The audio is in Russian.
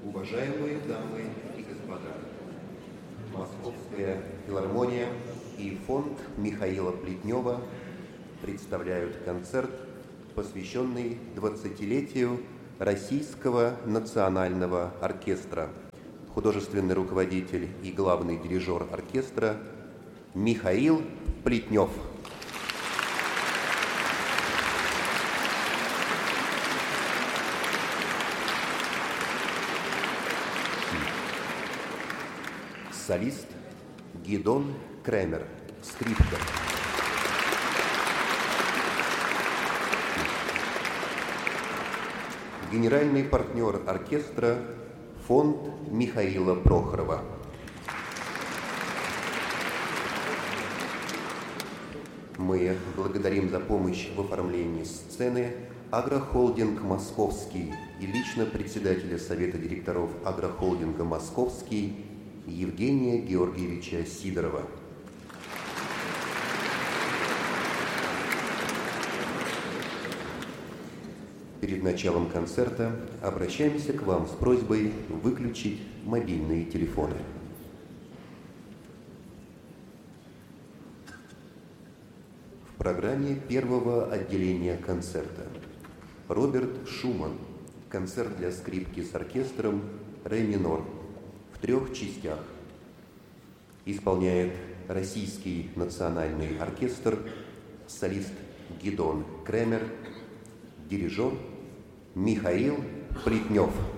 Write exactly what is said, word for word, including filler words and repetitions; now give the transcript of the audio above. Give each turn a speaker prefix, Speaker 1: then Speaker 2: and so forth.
Speaker 1: Уважаемые дамы и господа, Московская филармония и фонд Михаила Плетнева представляют концерт, посвященный двадцатилетию Российского национального оркестра. Художественный руководитель и главный дирижер оркестра Михаил Плетнев. Солист Гидон Кремер, скрипка. Генеральный партнер оркестра фонд Михаила Прохорова. Мы благодарим за помощь в оформлении сцены Агрохолдинг Московский и лично председателя Совета директоров Агрохолдинга Московский Евгения Георгиевича Сидорова. Перед началом концерта обращаемся к вам с просьбой выключить мобильные телефоны. В программе первого отделения концерта Роберт Шуман. Концерт для скрипки с оркестром «Ре минор» в трех частях. Исполняет Российский национальный оркестр, солист Гидон Кремер, дирижер Михаил Плетнев.